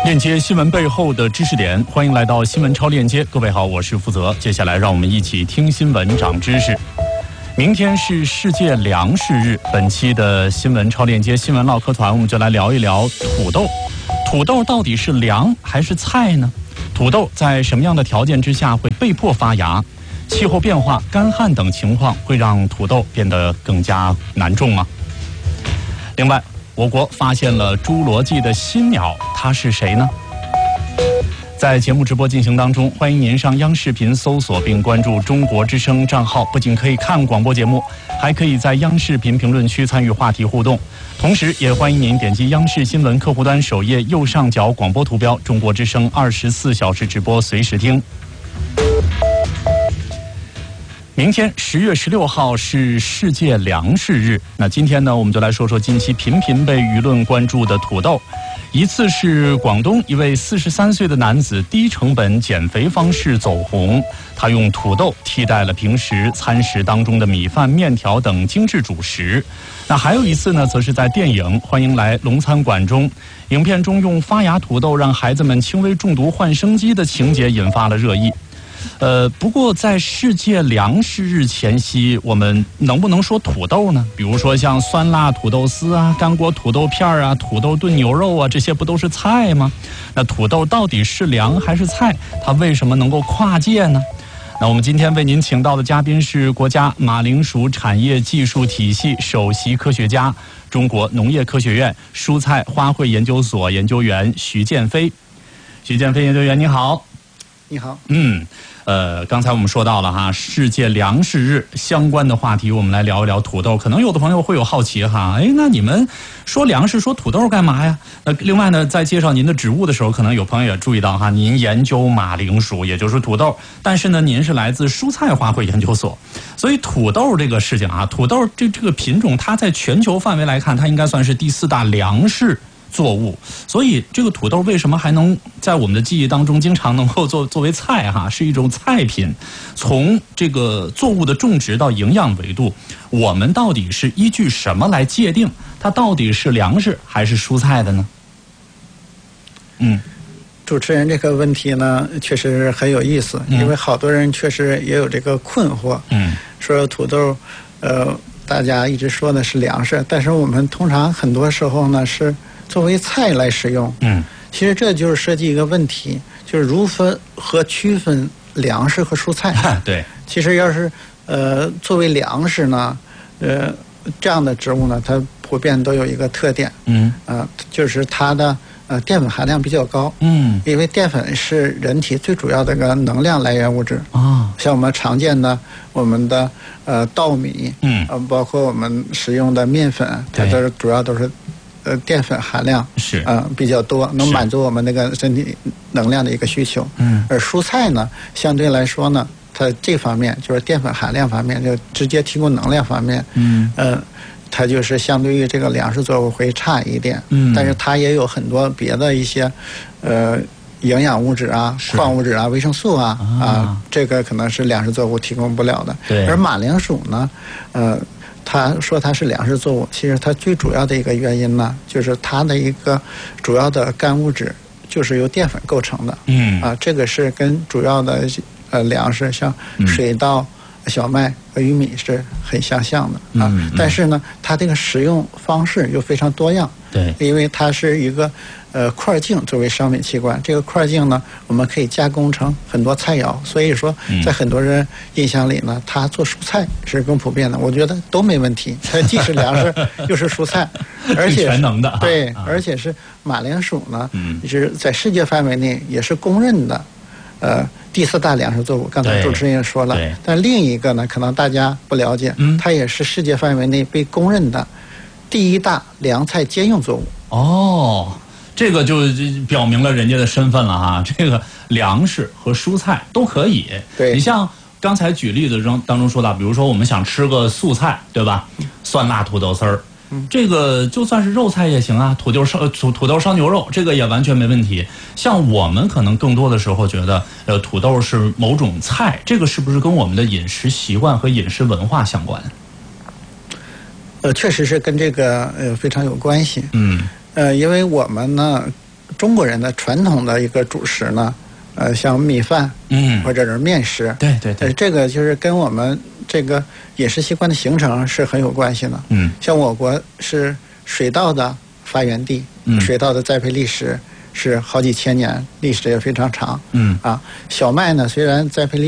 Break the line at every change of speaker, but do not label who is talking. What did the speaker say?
链接新闻背后的知识点，欢迎来到新闻超链接。各位好，我是负责。接下来让我们一起听新闻长知识。明天是世界粮食日，本期的新闻超链接新闻唠嗑团，我们就来聊一聊土豆。土豆到底是粮还是菜呢？土豆在什么样的条件之下会被迫发芽？气候变化、干旱等情况会让土豆变得更加难种吗？另外，我国发现了侏罗纪的新鸟，它是谁呢？在节目直播进行当中，欢迎您上央视频搜索并关注中国之声账号，不仅可以看广播节目，还可以在央视频评论区参与话题互动。同时也欢迎您点击央视新闻客户端首页右上角广播图标，中国之声24小时直播随时听。明天10月16号是世界粮食日，那今天呢，我们就来说说近期频频被舆论关注的土豆。一次是广东一位43岁的男子低成本减肥方式走红，他用土豆替代了平时餐食当中的米饭、面条等精致主食。那还有一次呢，则是在电影《欢迎来龙餐馆》中，影片中用发芽土豆让孩子们轻微中毒换生机的情节引发了热议。不过在世界粮食日前夕，我们能不能说土豆呢？比如说像酸辣土豆丝啊、干锅土豆片啊、土豆炖牛肉啊，这些不都是菜吗？那土豆到底是粮还是菜？它为什么能够跨界呢？那我们今天为您请到的嘉宾是国家马铃薯产业技术体系首席科学家、中国农业科学院蔬菜花卉研究所研究员徐建飞。徐建飞研究员，你好。
你好。
刚才我们说到了哈，世界粮食日相关的话题，我们来聊一聊土豆。可能有的朋友会有好奇哈，那你们说粮食说土豆干嘛呀？另外呢，在介绍您的职务的时候，可能有朋友也注意到哈，您研究马铃薯，也就是土豆，但是呢，您是来自蔬菜花卉研究所，所以土豆这个事情啊，土豆这个品种，它在全球范围来看，它应该算是第4大粮食作物，所以这个土豆为什么还能在我们的记忆当中经常能够作为菜哈，是一种菜品。从这个作物的种植到营养维度，我们到底是依据什么来界定它到底是粮食还是蔬菜的呢？
主持人这个问题呢，确实很有意思，因为好多人确实也有这个困惑。说土豆，大家一直说的是粮食，但是我们通常很多时候呢是作为菜来使用。其实这就是涉及一个问题，就是如何区分粮食和蔬菜。
对，
其实要是作为粮食呢，这样的植物呢，它普遍都有一个特点，就是它的淀粉含量比较高。因为淀粉是人体最主要的一个能量来源物质。像我们常见的我们的稻米，包括我们使用的面粉，它都主要都是淀粉含量是比较多，能满足我们那个身体能量的一个需求。而蔬菜呢，相对来说呢，它这方面就是淀粉含量方面，就直接提供能量方面，它就是相对于这个粮食作物会差一点。但是它也有很多别的一些营养物质啊、矿物质啊、维生素啊，这个可能是粮食作物提供不了的。而马铃薯呢，他说它是粮食作物，其实它最主要的一个原因呢，就是它的一个主要的干物质就是由淀粉构成的。这个是跟主要的粮食像水稻、小麦和玉米是很相像的。但是呢，它这个使用方式又非常多样。对，因为它是一个块茎作为商品器官，这个块茎呢，我们可以加工成很多菜肴，所以说在很多人印象里呢，它做蔬菜是更普遍的。我觉得都没问题，它既是粮食又是蔬菜，而且
全能的。
对，而且是马铃薯呢，就是在世界范围内也是公认的第4大粮食作物。刚才主持人也说了，但另一个呢，可能大家不了解，它也是世界范围内被公认的第1大粮菜兼用作物。
这个就表明了人家的身份了哈。这个粮食和蔬菜都可以。对，你像刚才举例子当中说到，比如说我们想吃个素菜，对吧？酸辣土豆丝儿，这个就算是肉菜也行啊，土豆烧牛肉，这个也完全没问题。像我们可能更多的时候觉得，土豆是某种菜，这个是不是跟我们的饮食习惯和饮食文化相关？
确实是跟这个非常有关系。因为我们呢中国人的传统的一个主食呢，像米饭，或者是面食，
对对对，
这个就是跟我们这个饮食习惯的形成是很有关系的。像我国是水稻的发源地，水稻的栽培历史是好几千年，历史也非常长。小麦呢虽然栽培